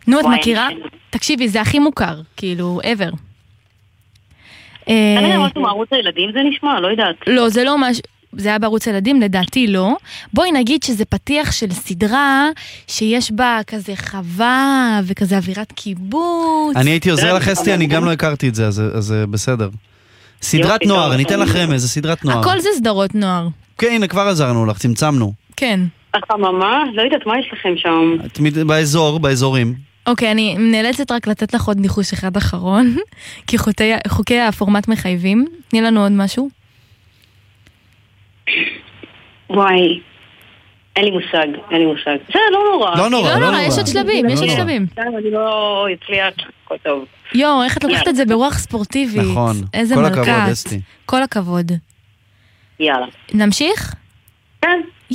נו, את מכירה? תקשיבי, זה הכי מוכר, כאילו, ever. אני משהו מערוץ הילדים זה נשמע, לא יודעת. לא, זה לא משהו, זה היה בערוץ הילדים, לדעתי לא. בואי נגיד שזה פתיח של סדרה שיש בה כזה חווה וכזה אווירת קיבוץ. אני הייתי עוזר לך אסתי, אני גם לא הכרתי את זה, אז בסדר. סדרת נוער, אני אתן לך רמז, זה סדרת נוער. הכל זה סדרות נוער. כן, הנה כבר עזרנו לך, צמצמנו. כן. החממה? לא יודעת, מה יש לכם שם? באזורים. אוקיי, אני נאלצת רק לתת לך עוד ניחוש אחד אחרון, כי חוקי הפורמט מחייבים. תני לנו עוד משהו. וואי, אין לי מושג. זה לא נורא. יש עוד שלבים, אני לא אצליח, הכל טוב. יו, איך את לוקחת את זה ברוח ספורטיבית. נכון. איזה כל מלכת. הכבוד, אסתי. כל הכבוד. יאללה. נמשיך? כן.